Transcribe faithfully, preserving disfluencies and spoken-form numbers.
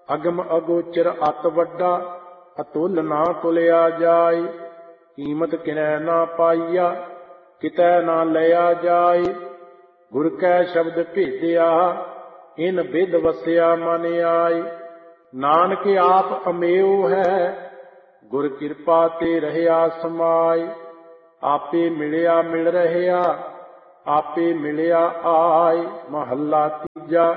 ਅਗਮ ਅਗੋਚਰ ਅਤ ਵੱਡਾ, ਅਤੁਲ ਨਾ ਤੁਲਿਆ ਜਾਏ। ਕੀਮਤ ਕਿਨੈ ਨਾ ਪਾਈਆ, ਕਿਤੈ ਨਾ ਲਿਆ ਜਾਏ। ਗੁਰ ਕੈ ਸ਼ਬਦ ਭੇਦਿਆ, ਇਨ ਬਿਧ ਵਸਿਆ ਮਨ ਆਏ। ਨਾਨਕ ਆਪ ਅਮੇਉ ਹੈ, ਗੁਰ ਕਿਰਪਾ ਤੇ ਰਹਿਆ ਸਮਾਏ। ਆਪੇ ਮਿਲਿਆ ਮਿਲ ਰਹਿਆ, ਆਪੇ ਮਿਲਿਆ ਆਏ। ਮਹੱਲਾ ਤੀਜਾ।